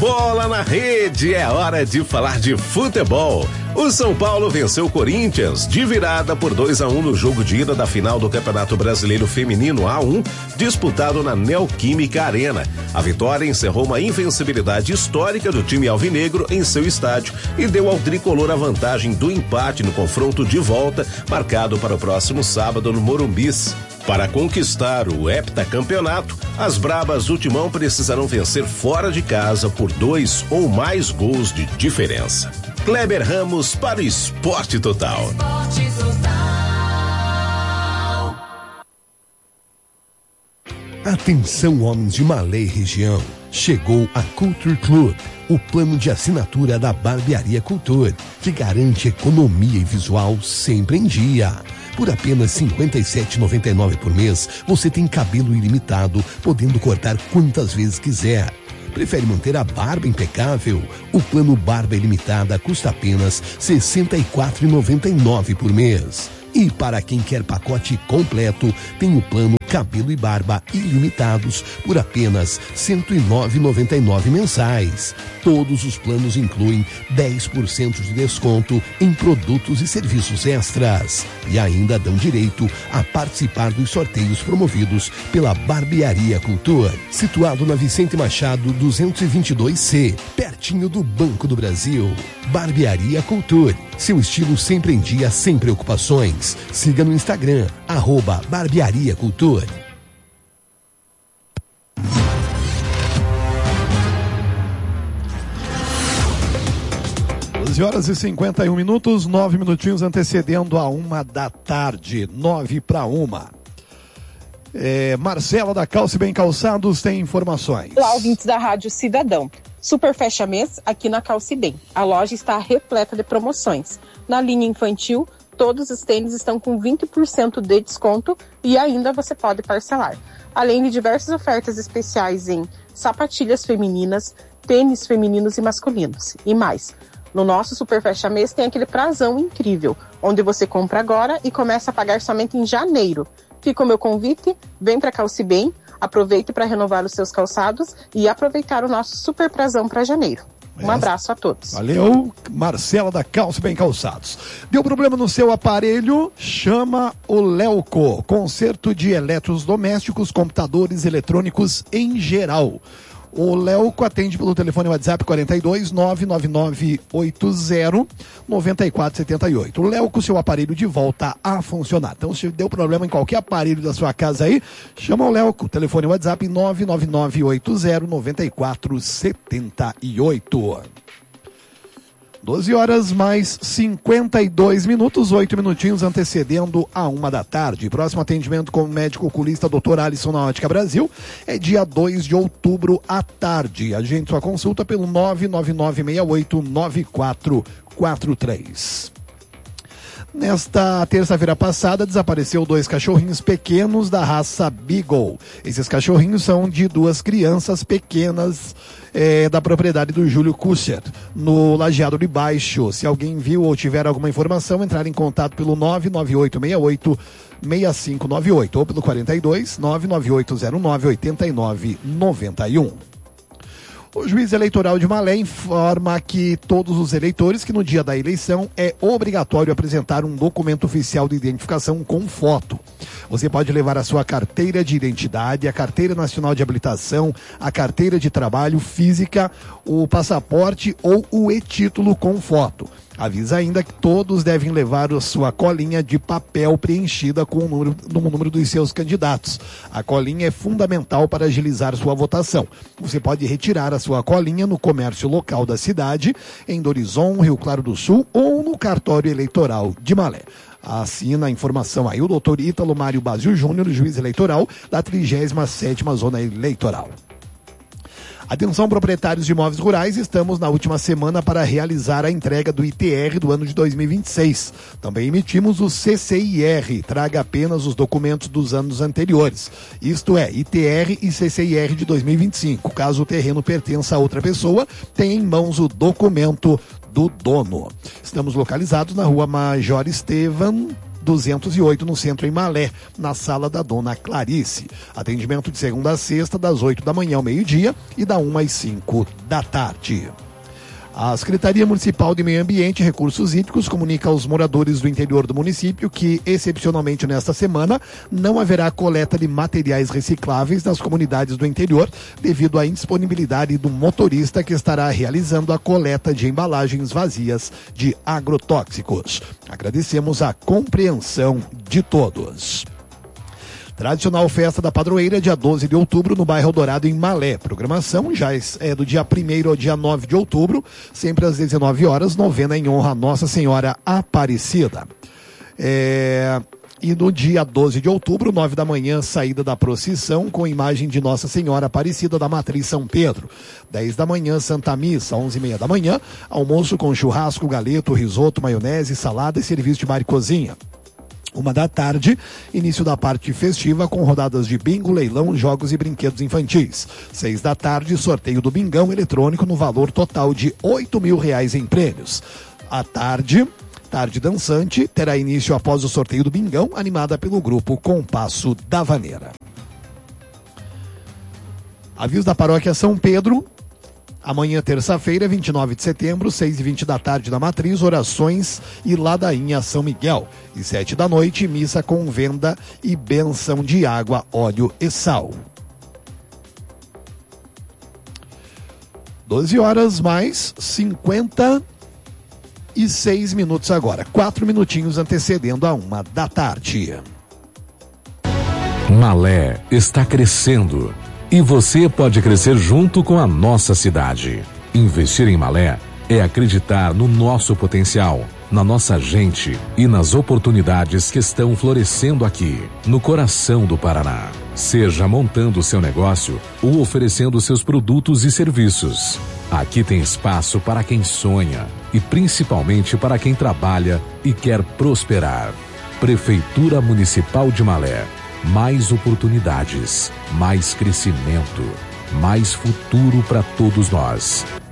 Bola na Rede, é hora de falar de futebol. O São Paulo venceu o Corinthians de virada por 2-1 no jogo de ida da final do Campeonato Brasileiro Feminino A1, disputado na Neoquímica Arena. A vitória encerrou uma invencibilidade histórica do time alvinegro em seu estádio e deu ao tricolor a vantagem do empate no confronto de volta, marcado para o próximo sábado no Morumbis. Para conquistar o heptacampeonato, as Brabas do Timão precisarão vencer fora de casa por 2 ou mais gols de diferença. Kleber Ramos para o Esporte Total. Atenção, homens de Malé e região. Chegou a Culture Club, o plano de assinatura da Barbearia Culture, que garante economia e visual sempre em dia. Por apenas R$ 57,99 por mês, você tem cabelo ilimitado, podendo cortar quantas vezes quiser. Prefere manter a barba impecável? O plano Barba Ilimitada custa apenas R$ 64,99 por mês. E para quem quer pacote completo, tem o plano Cabelo e Barba Ilimitados por apenas R$ 109,99 mensais. Todos os planos incluem 10% de desconto em produtos e serviços extras. E ainda dão direito a participar dos sorteios promovidos pela Barbearia Culture, situado na Vicente Machado 222C, pertinho do Banco do Brasil. Barbearia Culture, seu estilo sempre em dia, sem preocupações. Siga no Instagram, @Barbearia Culture. 12h51, 9 minutinhos antecedendo a 1h, 9:01. Marcela da Calce Bem Calçados tem informações. Olá, ouvintes da Rádio Cidadão. Super fecha mês aqui na Calce Bem. A loja está repleta de promoções. Na linha infantil, todos os tênis estão com 20% de desconto e ainda você pode parcelar. Além de diversas ofertas especiais em sapatilhas femininas, tênis femininos e masculinos e mais. No nosso Super Fecha Mês tem aquele prazão incrível, onde você compra agora e começa a pagar somente em janeiro. Fica o meu convite, vem para Calce Bem, aproveite para renovar os seus calçados e aproveitar o nosso super prazão para janeiro. Um abraço a todos. Valeu, Marcela da Calce Bem Calçados. Deu problema no seu aparelho? Chama o Lelco. Conserto de eletrodomésticos, computadores, eletrônicos em geral. O Lelco atende pelo telefone WhatsApp 42 99980 9478. O Lelco, seu aparelho de volta a funcionar. Então, se deu problema em qualquer aparelho da sua casa aí, chama o Lelco. Telefone WhatsApp 99980 9478. 12h mais 52, 8 minutinhos antecedendo a 1h. Próximo atendimento com o médico oculista Dr. Alisson na Ótica Brasil é dia 2 de outubro à tarde. Agende sua consulta pelo 999689443. Nesta terça-feira passada, desapareceu 2 cachorrinhos pequenos da raça Beagle. Esses cachorrinhos são de 2 crianças pequenas da propriedade do Júlio Kuscher, no Lajeado de Baixo. Se alguém viu ou tiver alguma informação, entrar em contato pelo 99868-6598 ou pelo 42 99809-8991. O juiz eleitoral de Malé informa que todos os eleitores que no dia da eleição é obrigatório apresentar um documento oficial de identificação com foto. Você pode levar a sua carteira de identidade, a carteira nacional de habilitação, a carteira de trabalho física, o passaporte ou o e-título com foto. Avisa ainda que todos devem levar a sua colinha de papel preenchida com o número dos seus candidatos. A colinha é fundamental para agilizar sua votação. Você pode retirar a sua colinha no comércio local da cidade, em Dorizon, Rio Claro do Sul ou no cartório eleitoral de Malé. Assina a informação aí o doutor Ítalo Mário Basio Júnior, juiz eleitoral da 37ª Zona Eleitoral. Atenção, proprietários de imóveis rurais, estamos na última semana para realizar a entrega do ITR do ano de 2026. Também emitimos o CCIR, traga apenas os documentos dos anos anteriores. Isto é, ITR e CCIR de 2025. Caso o terreno pertença a outra pessoa, tenha em mãos o documento do dono. Estamos localizados na rua Major Estevam, 208 no centro em Malé, na sala da Dona Clarice. Atendimento de segunda a sexta, das 8 da manhã ao meio-dia e da 1 às 5 da tarde. A Secretaria Municipal de Meio Ambiente e Recursos Hídricos comunica aos moradores do interior do município que, excepcionalmente nesta semana, não haverá coleta de materiais recicláveis nas comunidades do interior, devido à indisponibilidade do motorista que estará realizando a coleta de embalagens vazias de agrotóxicos. Agradecemos a compreensão de todos. Tradicional festa da padroeira, dia 12 de outubro, no bairro Eldorado, em Malé. Programação já é do dia 1º ao dia 9 de outubro, sempre às 19 horas, novena em honra a Nossa Senhora Aparecida. E no dia 12 de outubro, 9 da manhã, saída da procissão com imagem de Nossa Senhora Aparecida da Matriz São Pedro. 10 da manhã, Santa Missa. 11h30 da manhã, almoço com churrasco, galeto, risoto, maionese, salada e serviço de bar e cozinha. 1 da tarde, início da parte festiva com rodadas de bingo, leilão, jogos e brinquedos infantis. 6 da tarde, sorteio do bingão eletrônico no valor total de R$8.000 em prêmios. À tarde dançante, terá início após o sorteio do bingão, animada pelo grupo Compasso da Vaneira. Aviso da Paróquia São Pedro. Amanhã, terça-feira, 29 de setembro, 6h20 da tarde na Matriz, orações e ladainha São Miguel. E 7 da noite, missa com venda e bênção de água, óleo e sal. 12 horas mais 56 minutos agora. 4 minutinhos antecedendo a 1 da tarde. Malé está crescendo. E você pode crescer junto com a nossa cidade. Investir em Malé é acreditar no nosso potencial, na nossa gente e nas oportunidades que estão florescendo aqui, no coração do Paraná. Seja montando seu negócio ou oferecendo seus produtos e serviços. Aqui tem espaço para quem sonha e principalmente para quem trabalha e quer prosperar. Prefeitura Municipal de Malé. Mais oportunidades, mais crescimento, mais futuro para todos nós.